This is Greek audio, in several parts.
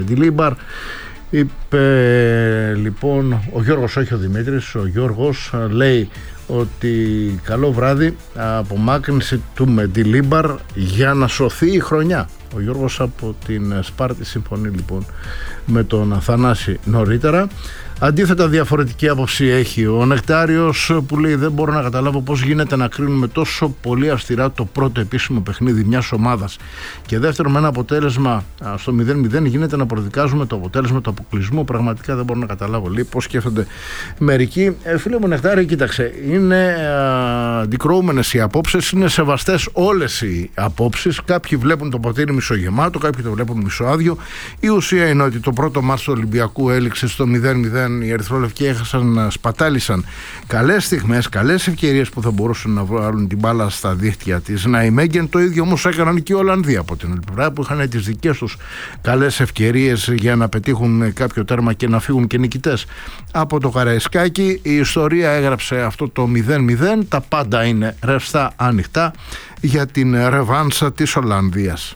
Μεντιλίμπαρ. Είπε λοιπόν ο Γιώργος, όχι ο Δημήτρης, ο Γιώργος λέει ότι καλό βράδυ, απομάκρυνση του Μεντιλίμπαρ για να σωθεί η χρονιά. Ο Γιώργος από την Σπάρτη συμφωνεί λοιπόν με τον Αθανάση νωρίτερα. Αντίθετα, διαφορετική άποψη έχει ο Νεκτάριος, που λέει: δεν μπορώ να καταλάβω πώς γίνεται να κρίνουμε τόσο πολύ αυστηρά το πρώτο επίσημο παιχνίδι μιας ομάδας, και δεύτερον, με ένα αποτέλεσμα στο 0-0 γίνεται να προδικάζουμε το αποτέλεσμα του αποκλεισμού. Πραγματικά δεν μπορώ να καταλάβω, λέει, πώς σκέφτονται μερικοί. Φίλε μου Νεκτάριο, κοίταξε, είναι αντικρουόμενες οι απόψεις, είναι σεβαστές όλες οι απόψεις. Κάποιοι βλέπουν το ποτήρι μισογεμάτο, κάποιοι το βλέπουν μισοάδιο. Η ουσία είναι ότι το πρώτο μάτς του Ολυμπιακού έληξε στο 0-0. Οι ερυθρόλευκοι έχασαν, σπατάλησαν καλές στιγμές, καλές ευκαιρίες που θα μπορούσαν να βάλουν την μπάλα στα δίχτυα της Ναϊμέγγεν. Το ίδιο όμως έκαναν και οι Ολλανδοί από την άλλη πλευρά, που είχαν τις δικές τους καλές ευκαιρίες για να πετύχουν κάποιο τέρμα και να φύγουν και νικητές από το Καραϊσκάκι. Η ιστορία έγραψε αυτό το 0-0. Τα πάντα είναι ρευστά ανοιχτά για την ρεβάνσα της Ολλανδίας.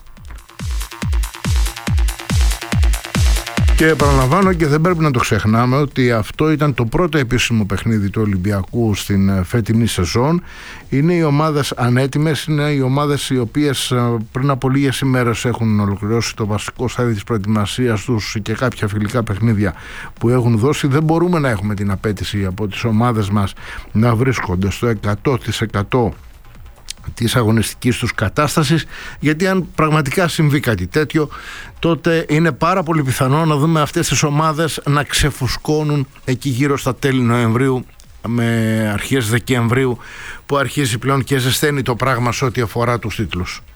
Και επαναλαμβάνω, και δεν πρέπει να το ξεχνάμε, ότι αυτό ήταν το πρώτο επίσημο παιχνίδι του Ολυμπιακού στην φετινή σεζόν. Είναι οι ομάδες ανέτοιμες, είναι οι ομάδες οι οποίες πριν από λίγες ημέρες έχουν ολοκληρώσει το βασικό στάδιο της προετοιμασίας τους και κάποια φιλικά παιχνίδια που έχουν δώσει. Δεν μπορούμε να έχουμε την απέτηση από τις ομάδες μας να βρίσκονται στο 100% της αγωνιστικής τους κατάστασης, γιατί αν πραγματικά συμβεί κάτι τέτοιο, τότε είναι πάρα πολύ πιθανό να δούμε αυτές τις ομάδες να ξεφουσκώνουν εκεί γύρω στα τέλη Νοεμβρίου με αρχές Δεκεμβρίου, που αρχίζει πλέον και ζεσταίνει το πράγμα σε ό,τι αφορά τους τίτλους.